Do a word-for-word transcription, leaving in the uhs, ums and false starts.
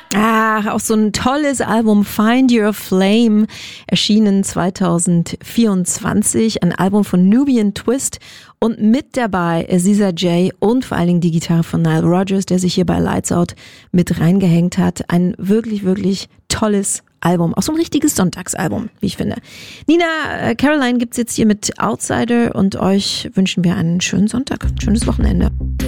Ach, auch so ein tolles Album, Find Your Flame, erschienen zwanzig vierundzwanzig, ein Album von Nubian Twist und mit dabei Aziza J und vor allen Dingen die Gitarre von Nile Rodgers, der sich hier bei Lights Out mit reingehängt hat. Ein wirklich, wirklich tolles Album, auch so ein richtiges Sonntagsalbum, wie ich finde. Nina, äh, Caroline gibt's jetzt hier mit Outsider und euch wünschen wir einen schönen Sonntag, ein schönes Wochenende.